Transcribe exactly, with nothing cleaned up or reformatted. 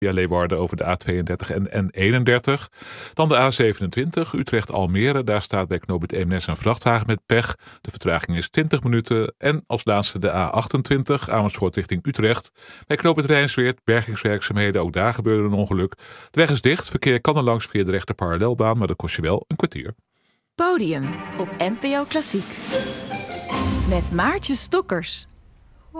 via Leeuwarden over de A tweeëndertig en N eenendertig. Dan de A zevenentwintig, Utrecht-Almere. Daar staat bij knooppunt Eemnes een vrachtwagen met pech. De vertraging is twintig minuten. En als laatste de A achtentwintig, Amersfoort richting Utrecht. Bij knooppunt Rijnsweerd, bergingswerkzaamheden. Ook daar gebeurde een ongeluk. De weg is dicht, verkeer kan er langs via de rechter parallelbaan, maar dat kost je wel een kwartier. Podium op N P O Klassiek. Met Maartje Stokkers.